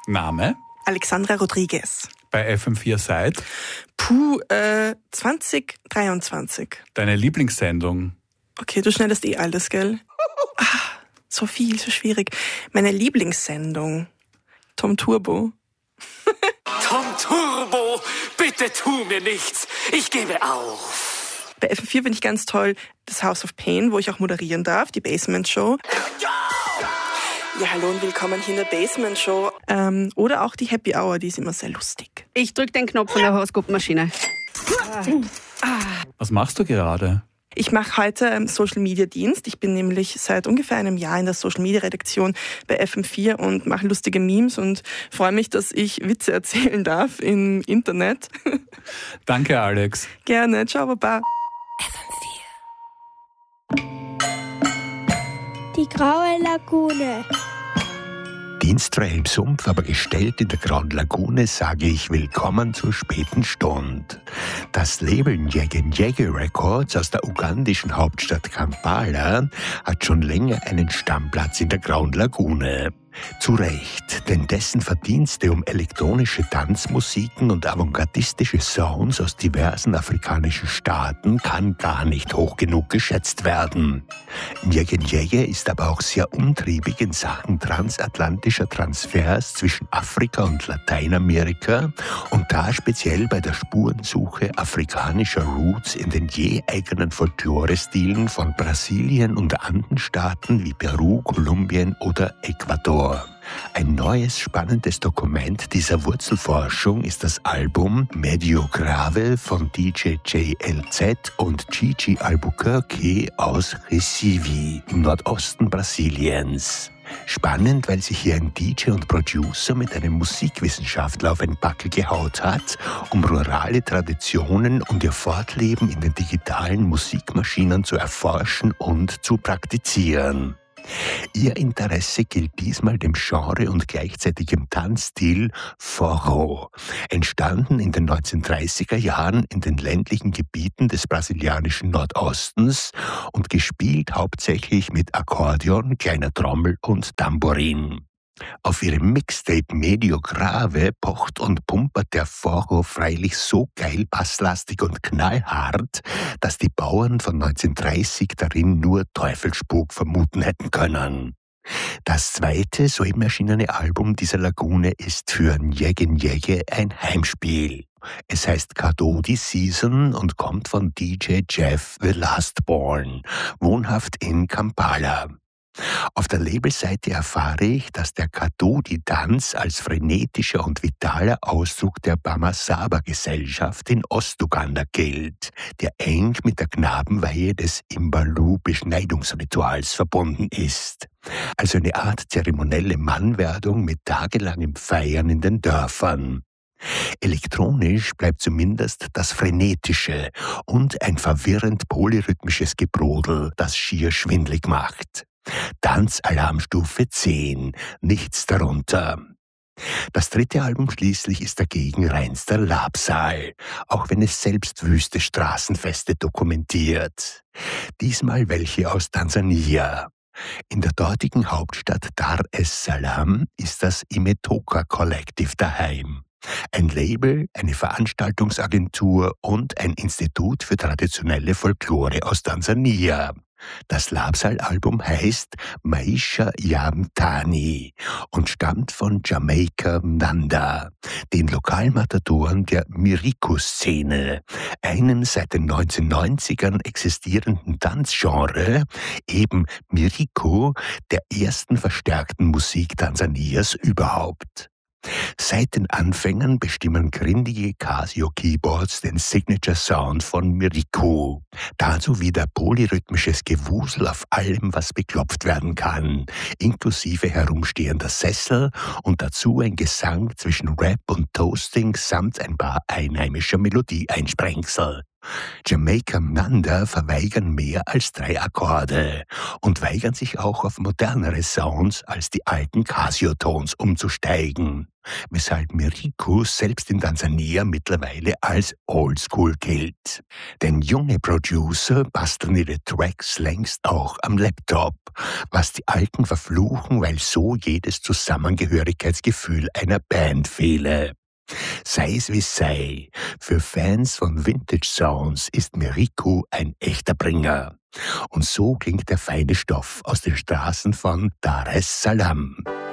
Name? Alexandra Rodriguez. Bei FM4 seit? 2023. Deine Lieblingssendung? Okay, du schneidest alles, gell? So viel, so schwierig. Meine Lieblingssendung. Tom Turbo. Tom Turbo, bitte tu mir nichts. Ich gebe auf. Bei FM4 finde ich ganz toll das House of Pain, wo ich auch moderieren darf, die Basement Show. Ja, hallo und willkommen hier in der Basement Show. Oder auch die Happy Hour, die ist immer sehr lustig. Ich drücke den Knopf von der Horoskopmaschine. Was machst du gerade? Ich mache heute Social Media Dienst. Ich bin nämlich seit ungefähr einem Jahr in der Social Media Redaktion bei FM4 und mache lustige Memes und freue mich, dass ich Witze erzählen darf im Internet. Danke, Alex. Gerne. Ciao, Baba. Die graue Lagune. Dienstfrei im Sumpf, aber gestellt in der Grauen Lagune, sage ich willkommen zur späten Stunde. Das Label Njege Njege Records aus der ugandischen Hauptstadt Kampala hat schon länger einen Stammplatz in der Grauen Lagune. Zu Recht, denn dessen Verdienste um elektronische Tanzmusiken und avantgardistische Sounds aus diversen afrikanischen Staaten kann gar nicht hoch genug geschätzt werden. Njege Njege ist aber auch sehr umtriebig in Sachen transatlantischer Transfers zwischen Afrika und Lateinamerika und da speziell bei der Spurensuche afrikanischer Roots in den je eigenen Folklore-Stilen von Brasilien und Andenstaaten wie Peru, Kolumbien oder Ecuador. Ein neues, spannendes Dokument dieser Wurzelforschung ist das Album Medio Grave von DJ JLZ und Gigi Albuquerque aus Recife im Nordosten Brasiliens. Spannend, weil sich hier ein DJ und Producer mit einem Musikwissenschaftler auf ein Backel gehaut hat, um rurale Traditionen und ihr Fortleben in den digitalen Musikmaschinen zu erforschen und zu praktizieren. Ihr Interesse gilt diesmal dem Genre und gleichzeitig im Tanzstil Forró, entstanden in den 1930er Jahren in den ländlichen Gebieten des brasilianischen Nordostens und gespielt hauptsächlich mit Akkordeon, kleiner Trommel und Tambourin. Auf ihrem Mixtape Medio Grave pocht und pumpert der Forró freilich so geil basslastig und knallhart, dass die Bauern von 1930 darin nur Teufelsspuk vermuten hätten können. Das zweite, soeben erschienene Album dieser Lagune ist für Njege Njege ein Heimspiel. Es heißt Kadodi Season und kommt von DJ Jeff The Lastborn, wohnhaft in Kampala. Auf der Labelseite erfahre ich, dass der Kadodi-Tanz als frenetischer und vitaler Ausdruck der Bamasaba-Gesellschaft in Ostuganda gilt, der eng mit der Knabenweihe des Imbalu-Beschneidungsrituals verbunden ist. Also eine Art zeremonielle Mannwerdung mit tagelangem Feiern in den Dörfern. Elektronisch bleibt zumindest das Frenetische und ein verwirrend polyrhythmisches Gebrodel, das schier schwindlig macht. Tanzalarmstufe 10, nichts darunter. Das dritte Album schließlich ist dagegen reinster Labsal, auch wenn es selbst wüste Straßenfeste dokumentiert. Diesmal welche aus Tansania. In der dortigen Hauptstadt Dar es Salaam ist das Imetoka Collective daheim. Ein Label, eine Veranstaltungsagentur und ein Institut für traditionelle Folklore aus Tansania. Das Labsal-Album heißt Maisha ya Mtani und stammt von Jamaica Mnanda, den Lokalmatadoren der Miriku-Szene, einem seit den 1990ern existierenden Tanzgenre, eben Miriku, der ersten verstärkten Musik Tansanias überhaupt. Seit den Anfängen bestimmen grindige Casio-Keyboards den Signature-Sound von Miriku. Dazu wieder polyrhythmisches Gewusel auf allem, was beklopft werden kann, inklusive herumstehender Sessel und dazu ein Gesang zwischen Rap und Toasting samt ein paar einheimischer Melodieeinsprengsel. Jamaica Manda verweigern mehr als 3 Akkorde und weigern sich auch auf modernere Sounds als die alten Casio-Tones umzusteigen, weshalb Miriku selbst in Tansania mittlerweile als Oldschool gilt. Denn junge Producer basteln ihre Tracks längst auch am Laptop, was die Alten verfluchen, weil so jedes Zusammengehörigkeitsgefühl einer Band fehle. Sei es wie sei, für Fans von Vintage Sounds ist Miriku ein echter Bringer. Und so klingt der feine Stoff aus den Straßen von Dar es Salaam.